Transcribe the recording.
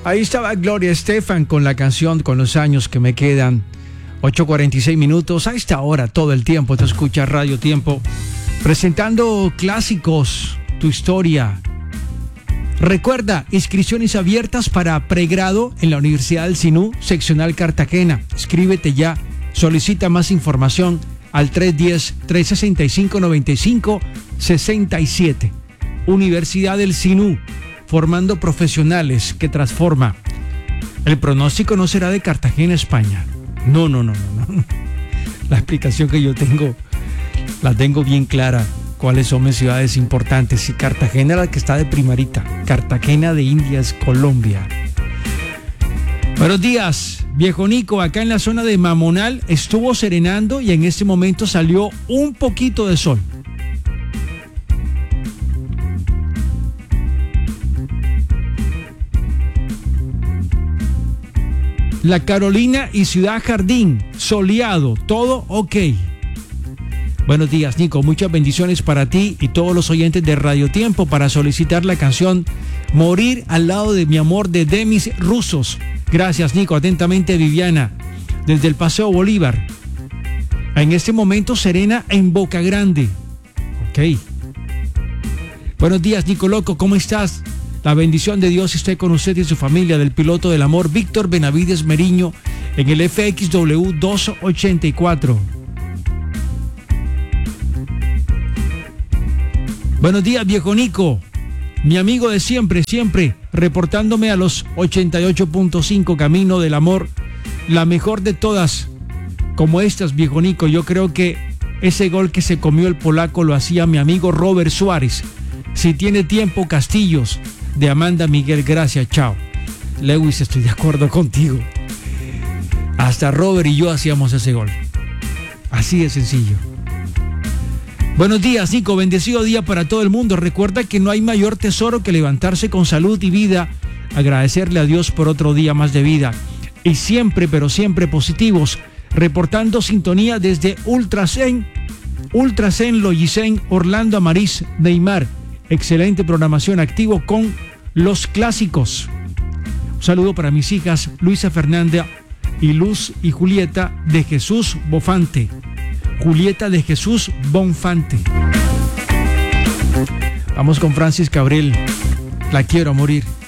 Ahí estaba Gloria Estefan con la canción Con los años que me quedan. 8:46 minutos. A esta hora, todo el tiempo, te escucha Radio Tiempo. Presentando clásicos, tu historia. Recuerda, inscripciones abiertas para pregrado en la Universidad del Sinú, seccional Cartagena. Escríbete ya. Solicita más información al 310-365-9567. Universidad del Sinú, formando profesionales que transforma. El pronóstico no será de Cartagena, España. No. La explicación que yo tengo, la tengo bien clara. ¿Cuáles son mis ciudades importantes? Y Cartagena es la que está de primarita. Cartagena de Indias, Colombia. Buenos días, viejo Nico. Acá en la zona de Mamonal estuvo serenando y en este momento salió un poquito de sol. La Carolina y Ciudad Jardín, soleado, todo ok. Buenos días, Nico, muchas bendiciones para ti y todos los oyentes de Radio Tiempo para solicitar la canción Morir al lado de mi amor de Demis Rusos. Gracias, Nico, atentamente Viviana, desde el Paseo Bolívar. En este momento serena en Boca Grande. Ok. Buenos días, Nico Loco, ¿cómo estás? La bendición de Dios esté con usted y su familia, del piloto del amor Víctor Benavides Meriño en el FXW 284. Buenos días, viejo Nico, mi amigo de siempre, reportándome a los 88.5 Camino del Amor, la mejor de todas, como estas, viejo Nico. Yo creo que ese gol que se comió el polaco lo hacía mi amigo Robert Suárez. Si tiene tiempo, Castillos, de Amanda Miguel, gracias, chao. Lewis, estoy de acuerdo contigo. Hasta Robert y yo hacíamos ese gol. Así de sencillo. Buenos días, Nico, bendecido día para todo el mundo. Recuerda que no hay mayor tesoro que levantarse con salud y vida, agradecerle a Dios por otro día más de vida. Y siempre, pero siempre positivos, reportando sintonía desde Ultrasen, Logicen, Orlando Amariz, Neymar. Excelente programación, activo con los clásicos. Un saludo para mis hijas Luisa Fernanda y Luz y Julieta de Jesús Bofante. Julieta de Jesús Bonfante. Vamos con Francis Cabrel. La quiero a morir.